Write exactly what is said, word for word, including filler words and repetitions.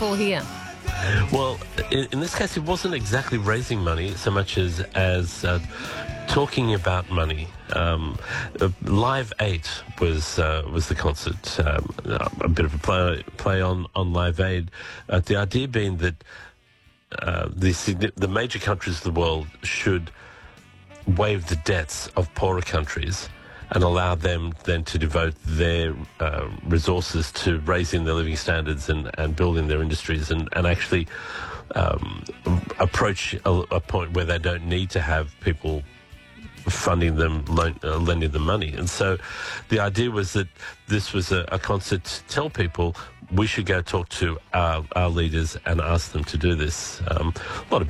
for here? Well, in, in this case, it wasn't exactly raising money so much as as uh, talking about money. Um, uh, Live Eight was uh, was the concert, um, a bit of a play, play on on Live Aid. Uh, the idea being that uh, the signi- the major countries of the world should waive the debts of poorer countries and allow them then to devote their uh, resources to raising their living standards and, and building their industries and, and actually um, approach a, a point where they don't need to have people funding them, loan, uh, lending them money. And so the idea was that this was a, a concert to tell people we should go talk to our, our leaders and ask them to do this. Um, a lot of